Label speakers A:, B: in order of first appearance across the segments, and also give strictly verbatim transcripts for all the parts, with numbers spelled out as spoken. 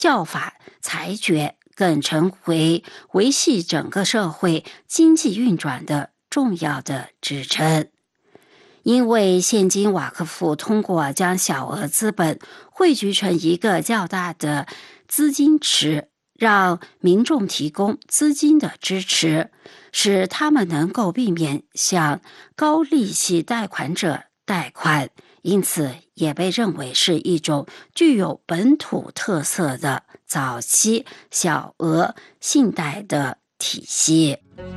A: 教法、裁决，更成为维系整个社会经济运转的重要的支撑。因为现今瓦克夫通过将小额资本汇聚成一个较大的资金池，让民众提供资金的支持，使他们能够避免向高利息贷款者贷款，因此也被认为是一种具有本土特色的早期小额信贷的体系。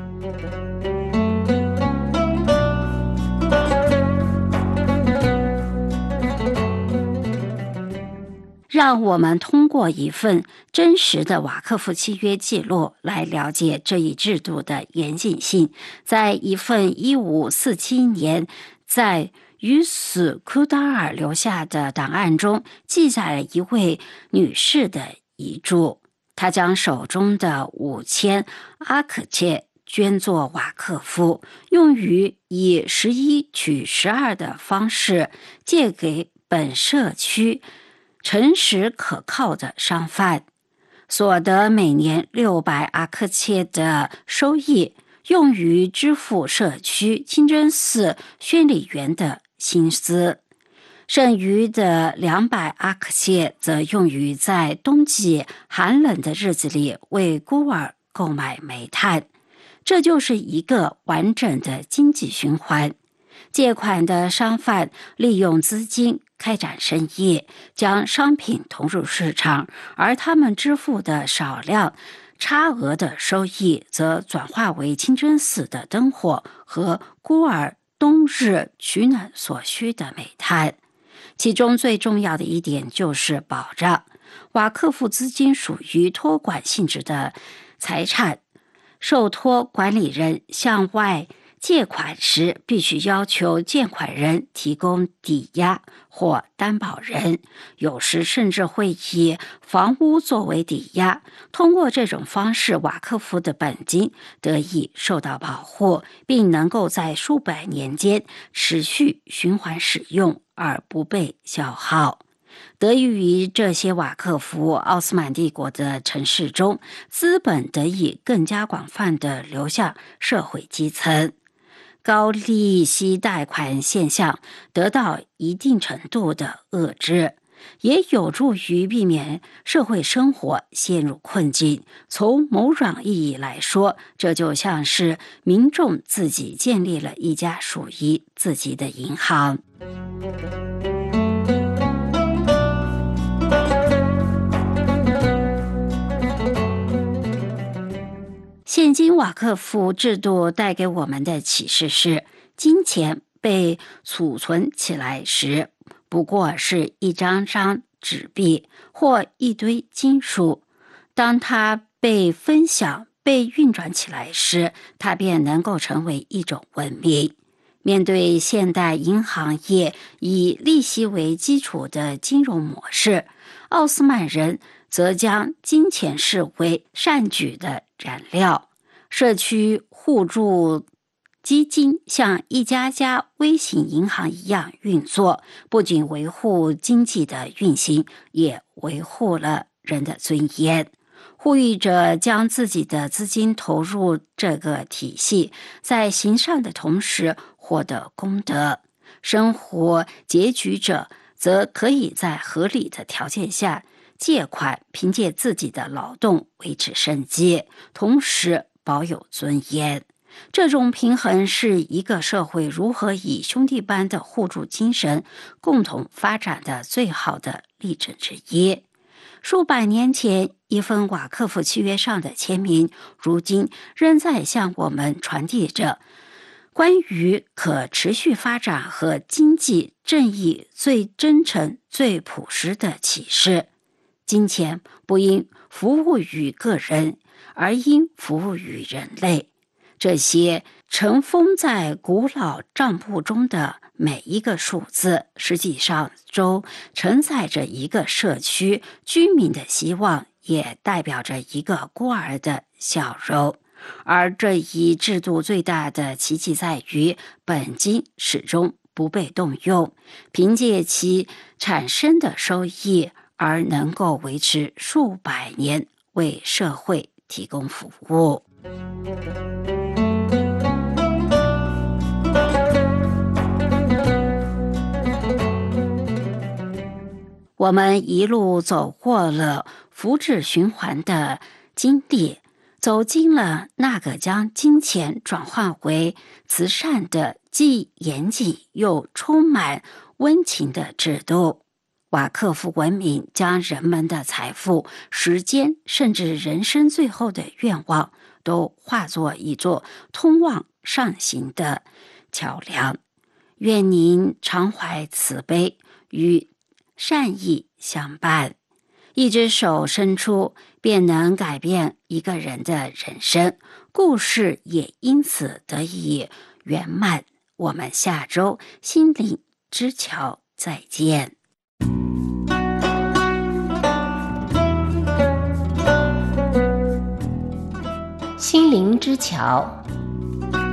A: 让我们通过一份真实的瓦克夫契约记录来了解这一制度的严谨性。在一份一五四七年在于斯库达尔留下的档案中，记载了一位女士的遗嘱。她将手中的五千阿克切捐作瓦克夫，用于以十一取十二的方式借给本社区诚实可靠的商贩，所得每年六百阿克切的收益，用于支付社区清真寺宣礼员的薪资，剩余的两百阿克切则用于在冬季寒冷的日子里为孤儿购买煤炭。这就是一个完整的经济循环。借款的商贩利用资金开展生意，将商品投入市场，而他们支付的少量差额的收益则转化为清真寺的灯火和孤儿冬日取暖所需的煤炭。其中最重要的一点就是保障瓦克夫资金属于托管性质的财产，受托管理人向外借款时必须要求借款人提供抵押或担保人，有时甚至会以房屋作为抵押。通过这种方式，瓦克夫的本金得以受到保护，并能够在数百年间持续循环使用而不被消耗。得益于这些瓦克夫，奥斯曼帝国的城市中，资本得以更加广泛地流向社会基层。高利息贷款现象得到一定程度的遏制，也有助于避免社会生活陷入困境。从某种意义来说，这就像是民众自己建立了一家属于自己的银行。现今瓦克夫制度带给我们的启示是，金钱被储存起来时，不过是一张张纸币或一堆金属；当它被分享、被运转起来时，它便能够成为一种文明。面对现代银行业以利息为基础的金融模式，奥斯曼人则将金钱视为善举的燃料。社区互助基金像一家家微型银行一样运作，不仅维护经济的运行，也维护了人的尊严。呼吁者将自己的资金投入这个体系，在行善的同时获得功德。生活拮据者则可以在合理的条件下借款，凭借自己的劳动维持生计，同时保有尊严。这种平衡是一个社会如何以兄弟般的互助精神共同发展的最好的例证之一。数百年前一份瓦克夫契约上的签名，如今仍在向我们传递着关于可持续发展和经济正义最真诚、最朴实的启示。金钱不应服务于个人，而应服务于人类。这些尘封在古老账簿中的每一个数字，实际上都承载着一个社区居民的希望，也代表着一个孤儿的笑容。而这一制度最大的奇迹在于，本金始终不被动用，凭借其产生的收益而能够维持数百年，为社会提供服务。我们一路走过了福祉循环的经历，走进了那个将金钱转化为慈善的既严谨又充满温情的制度。瓦克夫文明将人们的财富、时间，甚至人生最后的愿望，都化作一座通往上行的桥梁。愿您常怀慈悲，与善意相伴，一只手伸出，便能改变一个人的人生，故事也因此得以圆满。我们下周心灵之桥再见。
B: 心灵之桥